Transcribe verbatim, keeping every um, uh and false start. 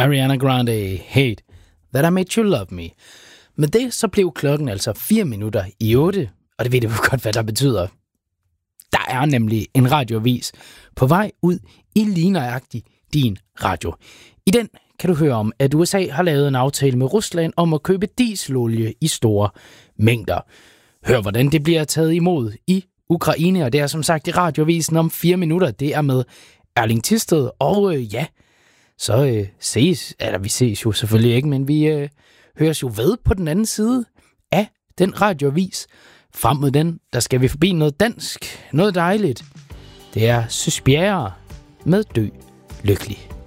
Ariana Grande, Hate That I Made You Love Me. Med det så blev klokken altså fire minutter i otte, og det ved du godt, hvad der betyder. Der er nemlig en radioavis på vej ud i lige nøjagtigt din radio. I den kan du høre om, at U S A har lavet en aftale med Rusland om at købe dieselolie i store mængder. Hør, hvordan det bliver taget imod i Ukraine, og det er som sagt i radioavisen om fire minutter. Det er med Erling Thisted, og øh, ja, så øh, ses, eller vi ses jo selvfølgelig ikke, men vi øh, høres jo ved på den anden side af den radioavis. Frem mod den, der skal vi forbi noget dansk, noget dejligt. Det er Søs Bjerre med Dø Lykkelig.